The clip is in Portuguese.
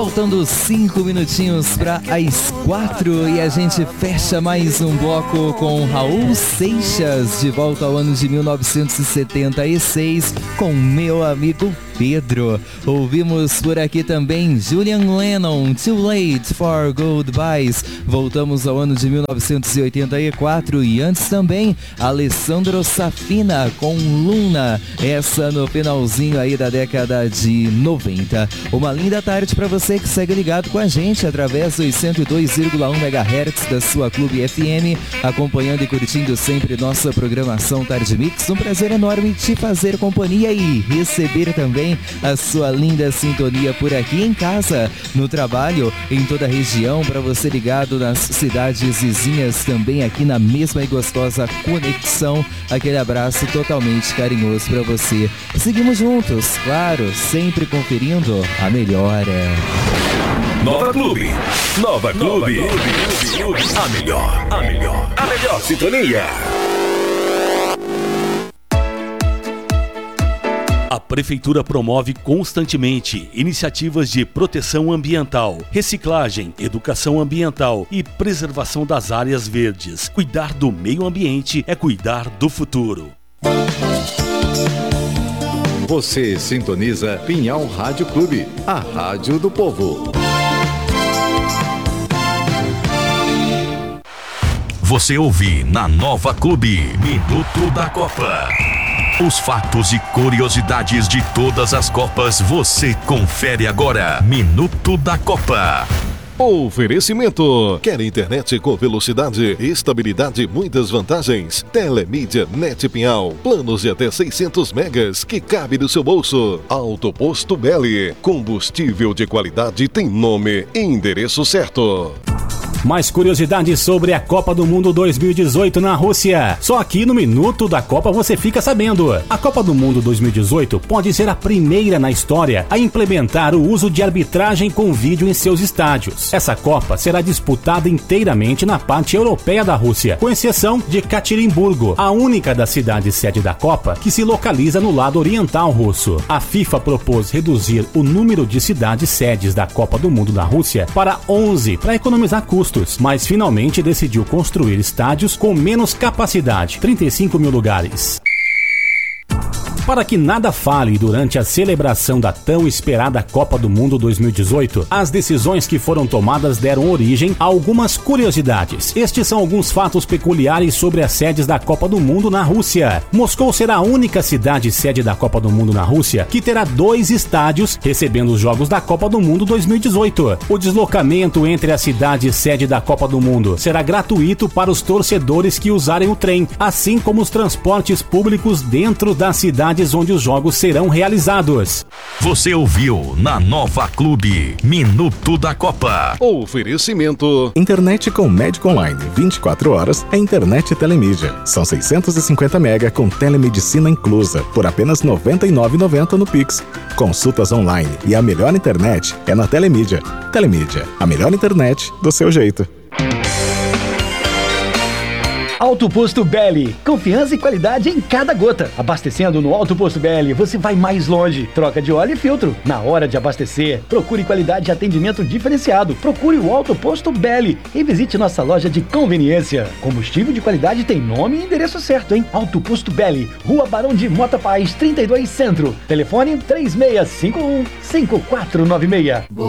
Faltando 5 minutinhos para as 4 e a gente fecha mais um bloco com Raul Seixas, de volta ao ano de 1976, com Meu Amigo Pedro. Ouvimos por aqui também Julian Lennon, Too Late for Goodbyes. Voltamos ao ano de 1984 e antes também Alessandro Safina com Luna, essa no finalzinho aí da década de 90. Uma linda tarde para você que segue ligado com a gente através dos 102,1 MHz da sua Clube FM, acompanhando e curtindo sempre nossa programação Tarde Mix. Um prazer enorme te fazer companhia e receber também a sua linda sintonia por aqui em casa, no trabalho, em toda a região, para você ligado nas cidades vizinhas também aqui na mesma e gostosa conexão. Aquele abraço totalmente carinhoso para você. Seguimos juntos, claro, sempre conferindo a melhor. Nova Clube. Nova Clube. A melhor sintonia. A Prefeitura promove constantemente iniciativas de proteção ambiental, reciclagem, educação ambiental e preservação das áreas verdes. Cuidar do meio ambiente é cuidar do futuro. Você sintoniza Pinhal Rádio Clube, a rádio do povo. Você ouve na Nova Clube, Minuto da Copa. Os fatos e curiosidades de todas as Copas você confere agora. Minuto da Copa. Oferecimento. Quer internet com velocidade, estabilidade e muitas vantagens? Telemídia Net Pinhal. Planos de até 600 megas que cabe no seu bolso. Alto Posto Belli. Combustível de qualidade tem nome e endereço certo. Mais curiosidades sobre a Copa do Mundo 2018 na Rússia. Só aqui no Minuto da Copa você fica sabendo. A Copa do Mundo 2018 pode ser a primeira na história a implementar o uso de arbitragem com vídeo em seus estádios. Essa Copa será disputada inteiramente na parte europeia da Rússia, com exceção de Caterimburgo, a única das cidades sede da Copa que se localiza no lado oriental russo. A FIFA propôs reduzir o número de cidades sedes da Copa do Mundo na Rússia para 11 para economizar custos, mas finalmente decidiu construir estádios com menos capacidade, 35 mil lugares. Para que nada fale durante a celebração da tão esperada Copa do Mundo 2018, as decisões que foram tomadas deram origem a algumas curiosidades. Estes são alguns fatos peculiares sobre as sedes da Copa do Mundo na Rússia. Moscou será a única cidade sede da Copa do Mundo na Rússia que terá 2 estádios recebendo os Jogos da Copa do Mundo 2018. O deslocamento entre a cidade sede da Copa do Mundo será gratuito para os torcedores que usarem o trem, assim como os transportes públicos dentro das cidades onde os jogos serão realizados. Você ouviu na Nova Clube, Minuto da Copa. Oferecimento. Internet com médico online 24 horas é Internet Telemídia. São 650 mega com telemedicina inclusa por apenas R$ 99,90 no Pix. Consultas online e a melhor internet é na Telemídia. Telemídia, a melhor internet do seu jeito. Alto Posto Belli, confiança e qualidade em cada gota. Abastecendo no Alto Posto Belli, você vai mais longe. Troca de óleo e filtro. Na hora de abastecer, procure qualidade e atendimento diferenciado. Procure o Alto Posto Belli e visite nossa loja de conveniência. Combustível de qualidade tem nome e endereço certo, hein? Alto Posto Belli, Rua Barão de Mota Paz, 32 Centro. Telefone 3651-5496.